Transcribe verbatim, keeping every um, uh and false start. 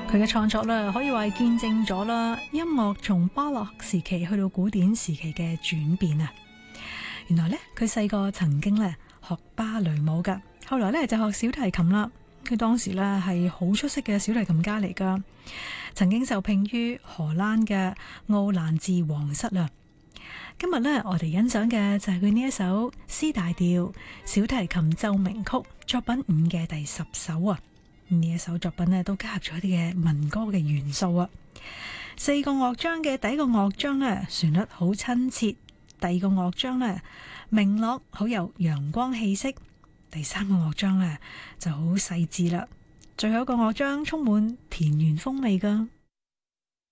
佢嘅創作咧，可以話係見證咗啦音樂從巴洛克時期去到古典時期嘅轉變啊！原來咧，佢細個曾經咧學芭蕾舞噶，後來咧就學小提琴啦。佢當時咧係好出色嘅小提琴家嚟噶，曾經受聘於荷蘭嘅奧蘭治皇室啊。今日咧，我哋欣賞嘅就係佢呢一首 C 大調小提琴奏鳴曲作品五嘅第十首啊。呢一首作品咧都加入咗一啲嘅民歌嘅元素啊。四個樂章嘅第一個樂章咧旋律好親切，第二個樂章咧明朗好有陽光氣息，第三個樂章咧就好細緻啦，最後一個樂章充滿田園風味噶。